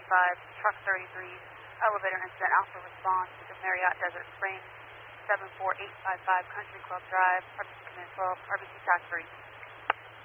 Truck 33, elevator incident, Alpha response to Marriott Desert Springs, 74855 Country Club Drive, RBC Command 12, RBC TAC 3.